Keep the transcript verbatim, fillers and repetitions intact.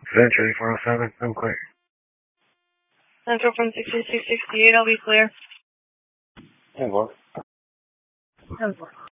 Century four oh seven, I'm clear. Central from sixty-six sixty-eight, I'll be clear. ten four. ten four.